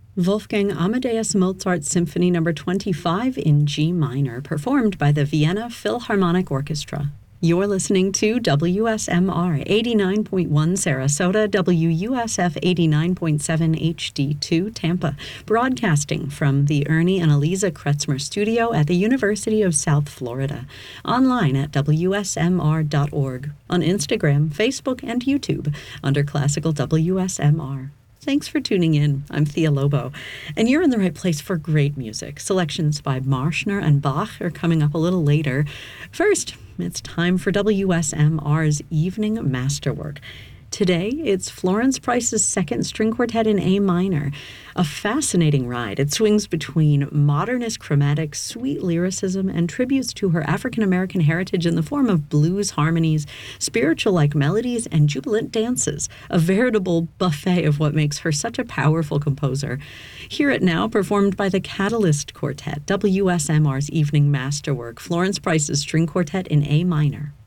Wolfgang Amadeus Mozart Symphony No. 25 in G minor, performed by the Vienna Philharmonic Orchestra. You're listening to WSMR 89.1 Sarasota, WUSF 89.7 HD2 Tampa, broadcasting from the Ernie and Eliza Kretzmer Studio at the University of South Florida. Online at WSMR.org, on Instagram, Facebook, and YouTube under Classical WSMR. Thanks for tuning in. I'm Thea Lobo, and you're in the right place for great music. Selections by Marschner and Bach are coming up a little later. First, it's time for WSMR's Evening Masterwork. Today, it's Florence Price's Second String Quartet in A minor, a fascinating ride. It swings between modernist chromatic, sweet lyricism, and tributes to her African-American heritage in the form of blues harmonies, spiritual-like melodies, and jubilant dances, a veritable buffet of what makes her such a powerful composer. Hear it now, performed by the Catalyst Quartet, WSMR's Evening Masterwork, Florence Price's String Quartet in A minor.